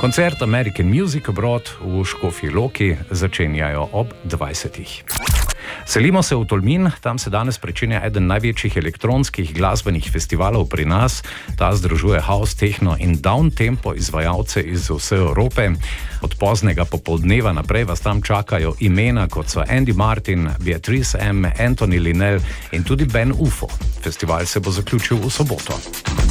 Koncert American Music Abroad v Škofji Loki začenjajo ob 20. Selimo se v Tolmin, tam se danes pričenja eden največjih elektronskih glasbenih festivalov pri nas. Ta združuje house, techno in downtempo izvajalce iz vse Evrope. Od poznega popoldneva naprej vas tam čakajo imena kot so Andy Martin, Beatrice M., Anthony Linnell in tudi Ben Ufo. Festival se bo zaključil v soboto.